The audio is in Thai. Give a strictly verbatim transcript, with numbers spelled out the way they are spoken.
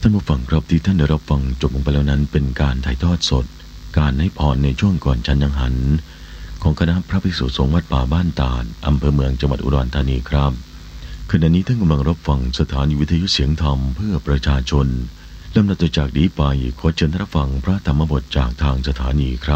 ท่านผู้ฟังครับที่ท่านได้รับฟังจบลงไปแล้วนั้นเป็นการถ่ายทอดสดการให้พรในช่วงก่อนฉันยังหันของคณะพระภิกษุสงฆ์วัดป่าบ้านตาดอำเภอเมืองจังหวัดอุดรธานีครับขณะนี้ท่านกำลังรับฟังสถานีวิทยุเสียงธรรมเพื่อประชาชนลำดับต่อจากนี้ไปขอเชิญท่านรับฟังพระธรรมบทจากทางสถานีครับ